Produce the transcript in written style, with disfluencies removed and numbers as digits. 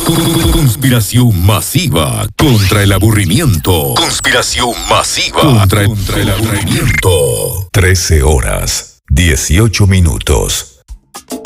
Conspiración masiva contra el aburrimiento. Conspiración masiva contra el aburrimiento. 13 horas, 18 minutos.